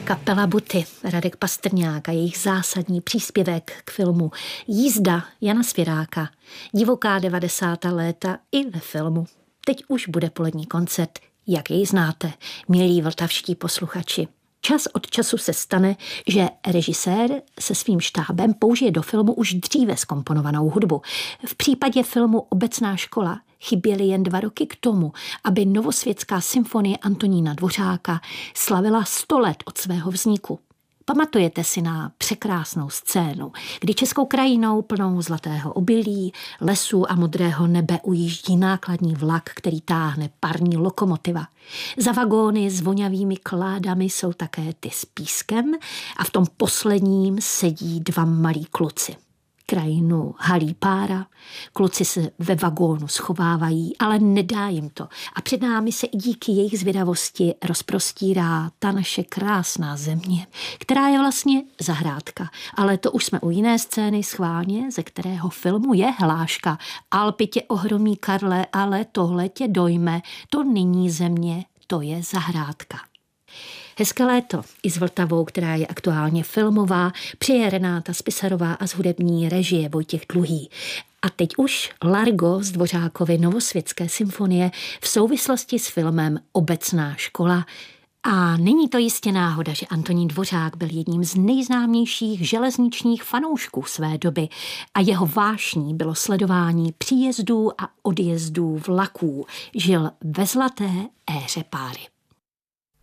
Kapela Buty, Radek Pastrňák a jejich zásadní příspěvek k filmu Jízda Jana Svěráka, divoká 90. léta i ve filmu. Teď už bude polední koncert, jak jej znáte, milí vltavští posluchači. Čas od času se stane, že režisér se svým štábem použije do filmu už dříve zkomponovanou hudbu. V případě filmu Obecná škola chyběly jen 2 roky k tomu, aby Novosvětská symfonie Antonína Dvořáka slavila 100 let od svého vzniku. Pamatujete si na překrásnou scénu, kdy českou krajinou plnou zlatého obilí, lesů a modrého nebe ujíždí nákladní vlak, který táhne parní lokomotiva. Za vagóny s voňavými kládami jsou také ty s pískem a v tom posledním sedí 2 malí kluci. Krajinu halí pára, kluci se ve vagónu schovávají, ale nedá jim to. A před námi se i díky jejich zvědavosti rozprostírá ta naše krásná země, která je vlastně zahrádka. Ale to už jsme u jiné scény schválně, ze kterého filmu je hláška. Alpy tě ohromí, Karle, ale tohle tě dojme. To není země, to je zahrádka. Hezké léto i s Vltavou, která je aktuálně filmová, přeje Renáta Spisarová a z hudební režie Vojtěch Dluhý. A teď už Largo z Dvořákovy Novosvětské symfonie v souvislosti s filmem Obecná škola. A není to jistě náhoda, že Antonín Dvořák byl jedním z nejznámějších železničních fanoušků své doby a jeho vášní bylo sledování příjezdů a odjezdů vlaků. Žil ve zlaté éře páry.